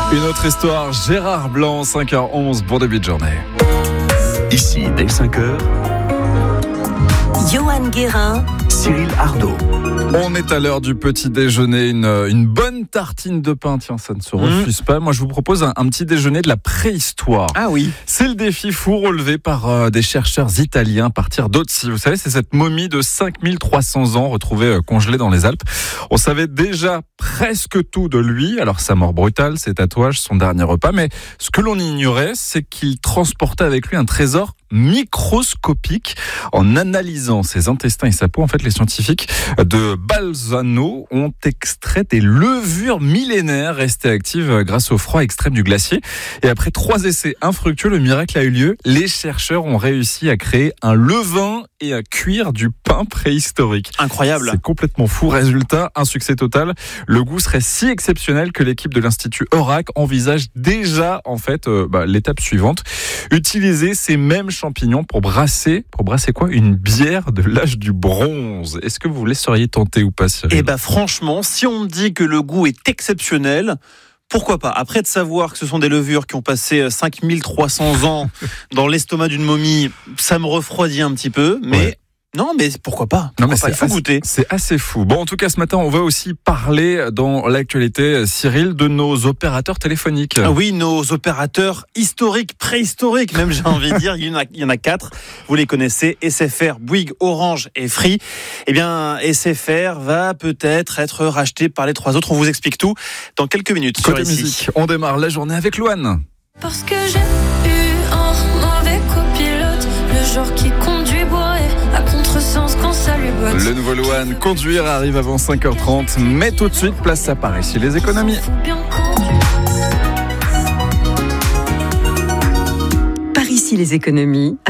Une autre histoire, Gérard Blanc, 5h11, bon début de journée. Ici, dès 5h, Johan Guérin, Cyril Ardo. On est à l'heure du petit déjeuner, une bonne tartine de pain, tiens, ça ne se refuse pas. Moi, je vous propose un petit déjeuner de la préhistoire. Ah oui. C'est le défi fou relevé par des chercheurs italiens à partir d'Otsi. Vous savez, c'est cette momie de 5300 ans retrouvée congelée dans les Alpes. On savait déjà presque tout de lui. Alors, sa mort brutale, ses tatouages, son dernier repas. Mais ce que l'on ignorait, c'est qu'il transportait avec lui un trésor microscopique. En analysant ses intestins et sa peau, en fait, les scientifiques de Bolzano ont extrait des levures millénaires restées actives grâce au froid extrême du glacier. Et après 3 essais infructueux, le miracle a eu lieu. Les chercheurs ont réussi à créer un levain et à cuire du pain préhistorique. Incroyable. C'est complètement fou. Résultat, un succès total. Le goût serait si exceptionnel que l'équipe de l'Institut Eurac envisage déjà, en fait, l'étape suivante. Utiliser ces mêmes champignons pour brasser quoi? Une bière de l'âge du bronze. Est-ce que vous les seriez tenté ou pas, Cyril? Franchement, si on me dit que le goût est exceptionnel, pourquoi pas? Après de savoir que ce sont des levures qui ont passé 5300 ans dans l'estomac d'une momie, ça me refroidit un petit peu, mais... Ouais. Non, mais pourquoi pas? Il faut goûter. C'est assez fou. Bon, en tout cas, ce matin, on va aussi parler dans l'actualité, Cyril, de nos opérateurs téléphoniques. Ah oui, nos opérateurs historiques, préhistoriques, même j'ai envie de dire. Il y en a 4. Vous les connaissez, SFR, Bouygues, Orange et Free. Eh bien, SFR va peut-être être racheté par les 3 autres. On vous explique tout dans quelques minutes. Côté sur ici. musique, on démarre la journée avec Louane. Parce que j'ai eu un mauvais copilote, le genre qui conduit bourré à contresens quand ça lui botte. Le nouveau Louane, conduire arrive avant 5h30, mais tout de suite, place à Paris ici les économies. par ici les économies.